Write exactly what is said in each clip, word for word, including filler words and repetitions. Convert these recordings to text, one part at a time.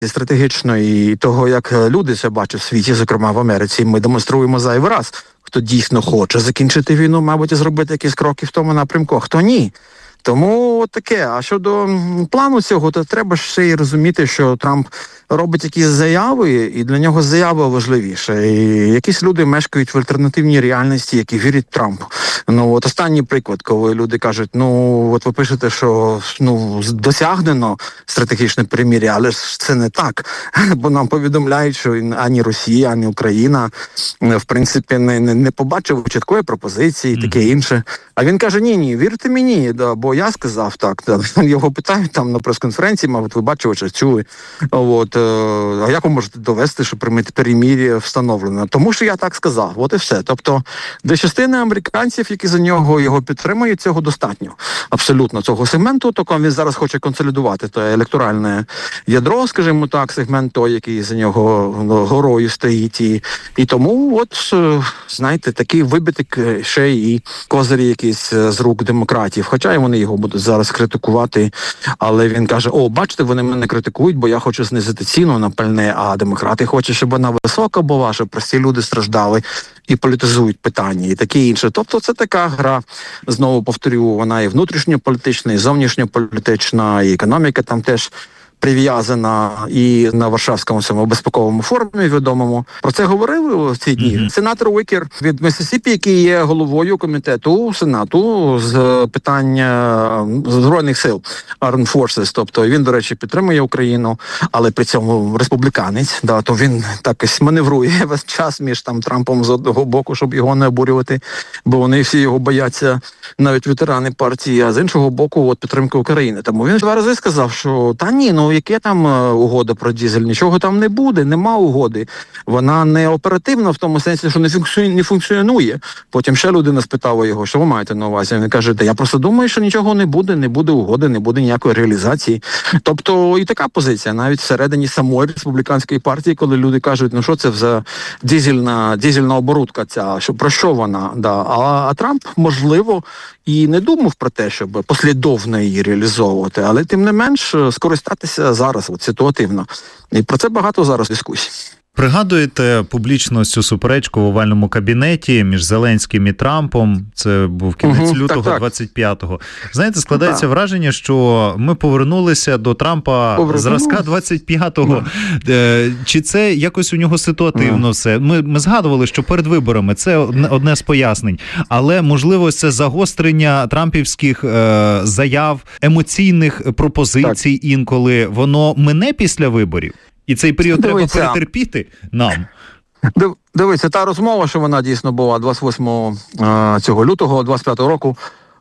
стратегічної, і того, як люди це бачать в світі, зокрема в Америці, ми демонструємо зайвий раз. Хто дійсно хоче закінчити війну, мабуть, і зробити якісь кроки в тому напрямку, а хто ні. Тому таке. А щодо плану цього, то треба ще й розуміти, що Трамп робить якісь заяви, і для нього заява важливіша. І якісь люди мешкають в альтернативній реальності, які вірять Трампу. Ну, от останній приклад, коли люди кажуть, ну, от ви пишете, що ну, досягнено стратегічне перемир'я, але ж це не так. Бо нам повідомляють, що ані Росія, ані Україна, в принципі, не, не, не побачили чіткої пропозиції і таке інше. А він каже, ні-ні, вірте мені, да, бо я сказав так. Да. Його питають там на прес-конференції, мабуть, ви бачили, чи чули. От, а як ви можете довести, що перемир'я встановлено? Тому що я так сказав, от і все. Тобто, для частини американців, які за нього його підтримують, цього достатньо. Абсолютно цього сегменту, то він зараз хоче консолідувати те електоральне ядро, скажімо так, сегмент той, який за нього горою стоїть. І, і тому, от, знаєте, такий вибитик ще і козирі якісь з рук демократів. Хоча і вони його будуть зараз критикувати, але він каже, о, бачите, вони мене критикують, бо я хочу знизити ціну на пальне, а демократи хочуть, щоб вона висока була, щоб прості люди страждали і політизують питання, і таке інше. Тобто це така гра, знову повторю, вона і внутрішньополітична, і зовнішньополітична, і економіка там теж прив'язана, і на Варшавському цьому безпековому форумі відомому. Про це говорили в ці дні. Mm-hmm. Сенатор Уікер від Миссисіпі, який є головою комітету Сенату з питання Збройних сил, Armed Forces, тобто він, до речі, підтримує Україну, але при цьому республіканець, да, то він так ось маневрує весь час між там Трампом з одного боку, щоб його не обурювати, бо вони всі його бояться, навіть ветерани партії, а з іншого боку, от підтримка України. Тому він два рази сказав, що та ні, ну яке там угода про дизель, нічого там не буде, нема угоди. Вона не оперативна в тому сенсі, що не функціонує. Не функціонує. Потім ще людина спитала його, що ви маєте на увазі? Він каже, та я просто думаю, що нічого не буде, не буде угоди, не буде ніякої реалізації. Тобто і така позиція, навіть всередині самої республіканської партії, коли люди кажуть, ну що це за дизельна, дизельна оборудка ця, що, про що вона? Да. А, а Трамп, можливо, і не думав про те, щоб послідовно її реалізовувати, але тим не менш скористатися зараз от, ситуативно. І про це багато зараз дискусій. Пригадуєте публічно цю суперечку в овальному кабінеті між Зеленським і Трампом? Це був кінець угу, лютого так, так. двадцять п'ятого. Знаєте, складається так. враження, що ми повернулися до Трампа Повернули. зразка двадцять п'ятого. Mm. Чи це якось у нього ситуативно mm. все? Ми, ми згадували, що перед виборами це одне, одне з пояснень. Але, можливо, це загострення трампівських е, заяв, емоційних пропозицій так. інколи. Воно мине після виборів? І цей період Дивіться. треба перетерпіти нам. Дивіться, та розмова, що вона дійсно була двадцять восьмого цього лютого двадцять п'ятого року,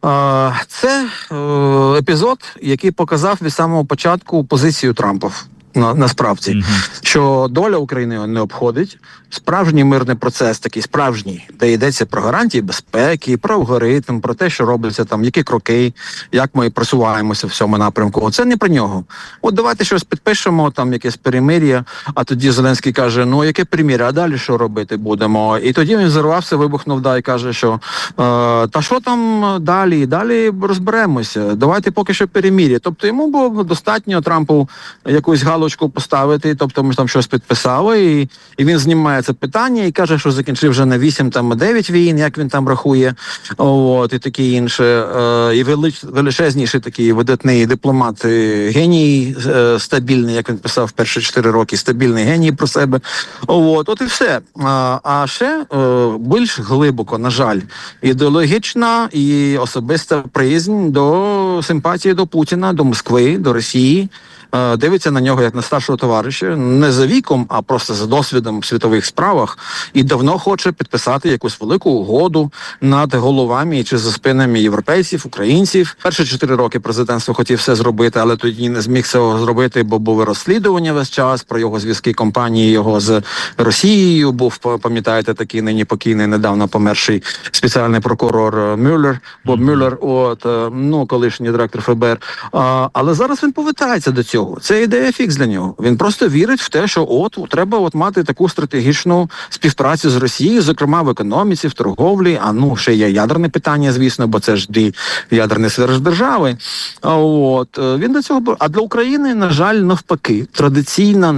це епізод, який показав від самого початку позицію Трампа. На, насправді, mm-hmm. що доля України не обходить. Справжній мирний процес, такий справжній, де йдеться про гарантії безпеки, про алгоритм, про те, що робиться там, які кроки, як ми просуваємося в цьому напрямку. Оце не про нього. От давайте щось підпишемо, там якесь перемир'я, а тоді Зеленський каже, ну яке перемир'я, а далі що робити будемо? І тоді він зарвався, вибухнув, да, і каже, що е, та що там далі? Далі розберемося, давайте поки що перемир'я. Тобто йому було достатньо Трампу якусь галочку поставити, тобто ми там щось підписали, і, і він знімає це питання і каже, що закінчив вже на вісім там дев'ять війн, як він там рахує, от, і таке інше. Е, і велич, величезніший такий видатний дипломат, геній е, стабільний, як він писав в перші чотири роки, стабільний геній про себе. От, от і все. А, а ще е, більш глибоко, на жаль, ідеологічна і особиста приязнь до симпатії до Путіна, до Москви, до Росії. Дивиться на нього як на старшого товариша, не за віком, а просто за досвідом в світових справах, і давно хоче підписати якусь велику угоду над головами чи за спинами європейців, українців. Перші чотири роки президентство хотів все зробити, але тоді не зміг цього зробити, бо були розслідування весь час про його зв'язки компанії його з Росією. Був, пам'ятаєте, такий нині покійний, недавно померший спеціальний прокурор Мюллер, Боб Мюллер, от, ну, колишній директор ФБР. А, але зараз він повертається до цього. Це ідея фікс для нього. Він просто вірить в те, що от треба от мати таку стратегічну співпрацю з Росією, зокрема в економіці, в торговлі, а ну ще є ядерне питання, звісно, бо це ж дві ядерні сверхдержави. От він до цього, а для України, на жаль, навпаки, традиційна